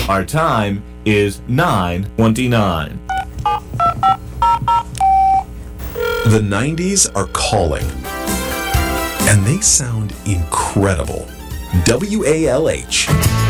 Our time is 9:29. The 90s are calling, and they sound incredible. WALH.